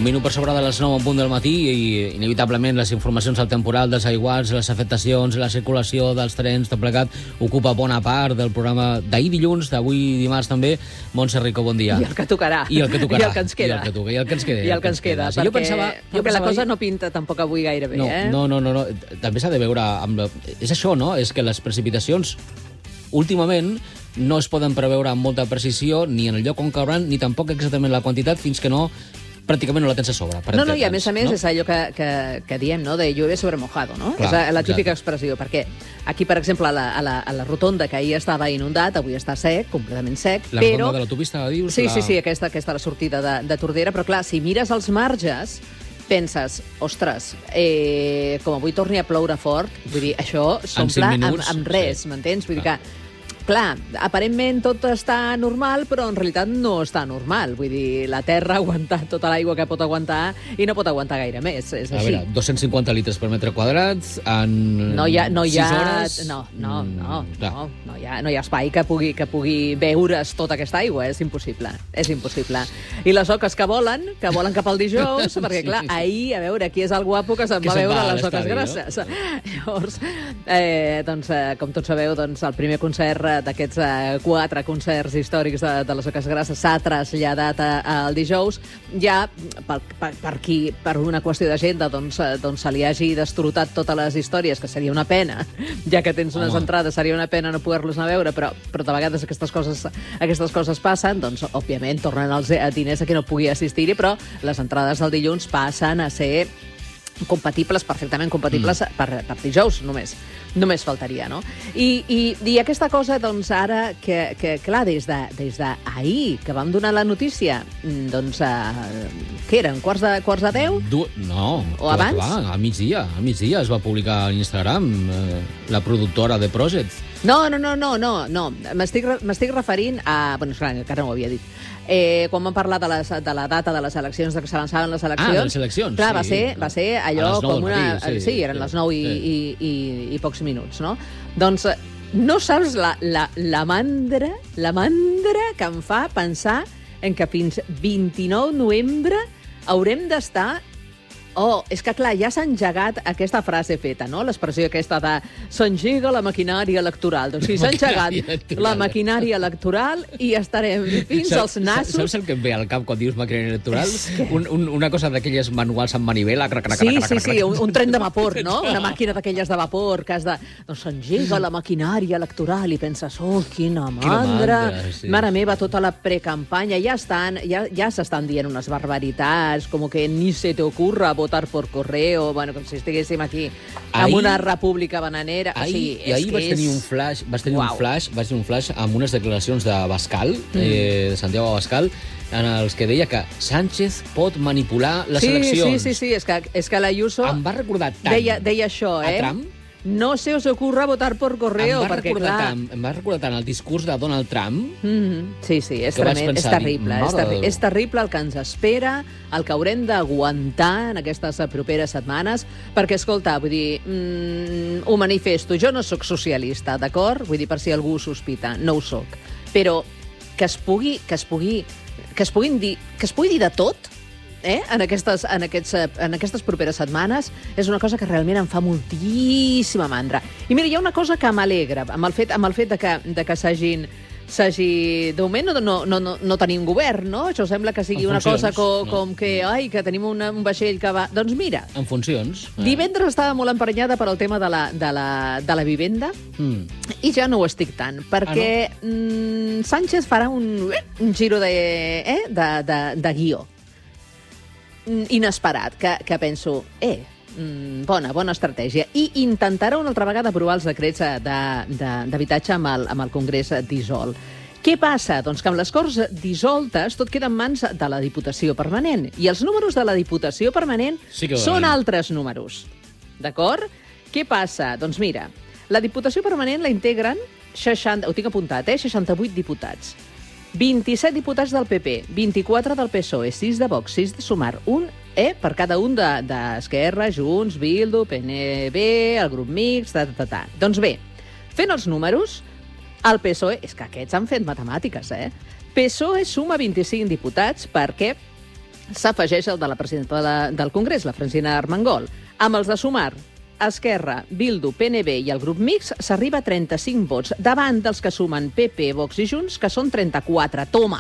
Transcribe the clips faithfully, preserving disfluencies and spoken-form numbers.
minut per sobre de les nou en punt del matí i, inevitablement, les informacions del temporal, dels aiguats, les afectacions, la circulació dels trens, tot plegat, ocupa bona part del programa d'ahir dilluns, d'avui dimarts també. Montse Rico, bon dia. I el que tocarà. I el que tocarà. I el que ens queda. I el que, toca, i el que ens queda. I el que ens queda. Sí, perquè jo pensava, jo que la cosa no pinta tampoc avui gaire bé, no, eh? No, no, no, no. També s'ha de veure amb la... És això, no? És que les precipitacions últimament no es poden preveure amb molta precisió ni en el lloc on cauran, ni tampoc exactament la quantitat, fins que no pràcticament no la tens a sobre. Per no, no, i a més a més no? és allò que, que, que diem, no?, de llueve sobre mojado, no? Clar, és la, la típica exacte. expressió, perquè aquí, per exemple, a la, a, la, a la rotonda, que ahir estava inundat, avui està sec, completament sec, la però... rotonda de l'autopista, dius? Sí, la... sí, sí, aquesta, aquesta la sortida de, de Tordera, però clar, si mires els marges, penses, ostres, eh, com avui torni a ploure fort, vull dir, això s'omple amb, amb res, sí. M'entens? Vull dir que clar, aparentment tot està normal, però en realitat no està normal. Vull dir, la Terra ha aguantat tota l'aigua que pot aguantar i no pot aguantar gaire més. És a així. veure, dos-cents cinquanta litres per metre quadrat en no hi ha, no hi ha, sis hores... No, no, no, mm, no, no, hi ha, no hi ha espai que pugui, que pugui beure's tota aquesta aigua. És impossible, és impossible. I les oques que volen, que volen cap al dijous, perquè clar, sí, sí. ahir, a veure, qui és el guapo que se'n que va se'n veure va les oques grasses. No? Llavors, eh, doncs, eh, com tots sabeu, doncs, el primer concert d'aquests eh, quatre concerts històrics de, de les Oques Grasses s'ha traslladat al dijous. Ja, per, per, per, qui, per una qüestió d'agenda, doncs, doncs se li hagi destrotat totes les històries, que seria una pena, ja que tens unes Home. entrades, seria una pena no poder-los anar a veure, però, però de vegades aquestes coses, aquestes coses passen, doncs, òbviament, tornen els diners a qui no pugui assistir-hi, però les entrades del dilluns passen a ser compatibles, perfectament compatibles mm. per, per dijous, només. Només faltaria, no? I, i, i aquesta cosa, doncs, ara, que, que clar, des de, des d'ahir, que vam donar la notícia, doncs, uh, què eren, quarts de, quarts de deu? Du... No, o abans? Clar, a migdia, a migdia es va publicar a Instagram eh, la productora de Project. No, no, no, no, no, no. M'estic, m'estic referint a... Bueno, esclar, encara no ho havia dit. Eh, quan vam parlar de, les, de la data de les eleccions, de que s'avançaven les eleccions... Ah, de les eleccions, clar, sí. va ser, va ser allò com una... Matí, sí, sí, eren sí, les nou i, sí. i, i, i pocs minuts, no? Doncs no saps la, la, la mandra, la mandra que em fa pensar en que fins vint-i-nou de novembre haurem d'estar... Oh, és que clar, ja s'ha engegat aquesta frase feta, no? L'expressió aquesta de s'engega la maquinària electoral. Doncs sí, s'ha engegat la maquinària electoral i estarem fins als nassos. Saps el que em ve al cap quan dius maquinària electoral? Que... Un, un, una cosa d'aquelles manuals amb manivela. Crac, crac, sí, crac, sí, crac, sí, un, un tren de vapor, no? no? Una màquina d'aquelles de vapor que has de... Doncs s'engega la maquinària electoral i penses, oh, quina mandra. Quina mandra, sí. Mare meva, tota la precampanya. Ja estan, ja, ja s'estan dient unes barbaritats, com que ni se te ocurra votar por correo, bueno, com si estiguéssim aquí en una república bananera. Ahir, o sigui, i ahir és vaig que tenir és... un flash, vaig tenir Uau. un flash, vaig tenir un flash amb unes declaracions de Bascal, mm. eh, de Santiago Abascal, en els que deia que Sánchez pot manipular les sí, eleccions. Sí, sí, sí, és que, és que l'Ayuso em va recordar tant deia, deia això, eh? a Trump. No se os ocurra votar por correo, em va perquè, recordar clar... Tant, em va recordar tant el discurs de Donald Trump. Mm-hmm. Sí, sí, és, que vaig tremend, pensar, és terrible. dic, És, terri mare és terrible el que ens espera, el que haurem d'aguantar en aquestes properes setmanes, perquè, escolta, vull dir, mm, ho manifesto, jo no sóc socialista, d'acord? Vull dir, per si algú ho sospita, no ho sóc. Però que es pugui, que es pugui, que es puguin dir, que es pugui dir de tot, Eh? En, aquestes, en, aquests, en aquestes properes setmanes és una cosa que realment em fa moltíssima mandra. I mira, hi ha una cosa que m'alegra amb el fet, amb el fet de que, de que s'hagin s'hagi... De moment no, no, no, no tenim govern, no? Això sembla que sigui en una funcions, cosa co, no? com que, ai, que tenim una, un vaixell que va... Doncs mira, En funcions. Eh. divendres estava molt emprenyada per al tema de la, de la, de la vivenda Mm. i ja no ho estic tant, perquè ah, no? mm, Sánchez farà un, un giro de, eh, de, de, de guió inesperat, que, que penso, eh, mm, bona, bona estratègia. I intentarà una altra vegada aprovar els decrets d'habitatge amb, el, amb el Congrés dissolt. Què passa? Doncs que amb les Corts dissoltes tot queda en mans de la Diputació Permanent. I els números de la Diputació Permanent sí que són altres números. D'acord? Què passa? Doncs mira, la Diputació Permanent la integren seixanta, ho tinc apuntat, eh? seixanta-vuit diputats. vint-i-set diputats del P P, vint-i-quatre del P S O E, sis de Vox, sis de Sumar, un eh, per cada un d'Esquerra, de, Junts, Bildu, P N B, el grup mixt, ta, ta, ta, ta. Doncs bé, fent els números, el P S O E, és que aquests han fet matemàtiques, eh? P S O E suma vint-i-cinc diputats perquè s'afegeix el de la presidenta de la, del Congrés, la Francina Armengol. Amb els de Sumar, Esquerra, Bildu, P N B i el grup Mix s'arriba a trenta-cinc vots, davant dels que sumen P P, Vox i Junts, que són trenta-quatre. Toma!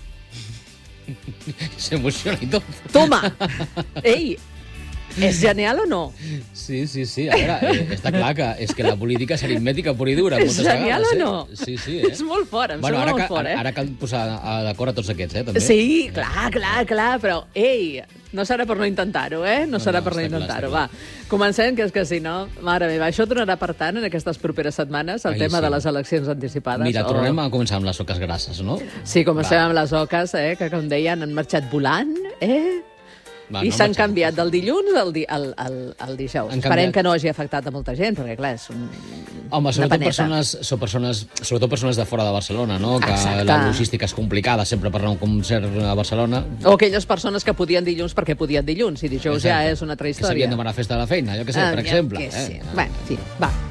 S'emociona i tot. Toma! Ei, és genial o no? Sí, sí, sí. A veure, eh, està clar que és que la política és aritmètica pura i dura. És genial vegades, o no? Eh? Sí, sí. Eh? És molt fort, em bueno, sembla ara molt ca, fort, eh? Ara cal posar d'acord a tots aquests, eh? També. Sí, clar, clar, clar, però, ei, no serà per no intentar-ho, eh? No, No, serà no, per no està clar, intentar-ho, està va. Comencem, que és que si no, mare meva, això tornarà per tant en aquestes properes setmanes, el Ai, tema sí. de les eleccions anticipades. Mira, o- tornem a començar amb les soques grasses, no? Sí, comencem Va. amb les oques, eh, que com deien, han marxat volant, eh? Va, I no s'han marxem. canviat del dilluns al, di al, al, al dijous. Han Esperem canviat. que no hagi afectat a molta gent, perquè, clar, és un, Home, una sobretot paneta. persones, són persones, sobretot persones de fora de Barcelona, no? Que Exacte. la logística és complicada sempre per anar a un concert a Barcelona. O aquelles persones que podien dilluns perquè podien dilluns, i dijous ja Exacte. és una altra Que història. s'havien de anar a festa de la feina, jo què sé, Ah, per ja exemple. que sí. Eh? Bueno, en fi, va.